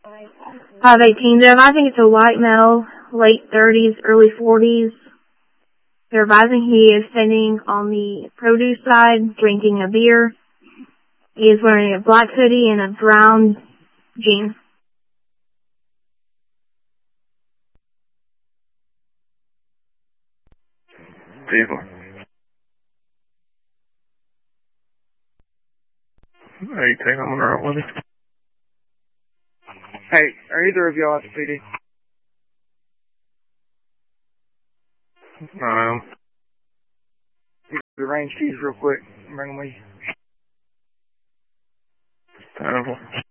518. They're advising it's a white male, late 30s, early 40s. They're advising he is sitting on the produce side, drinking a beer. He is wearing a black hoodie and a brown jeans. Vehicle. 18, I'm on the road with you. Hey, are either of y'all at the PD? The range keys real quick. Bring them with you. Terrible.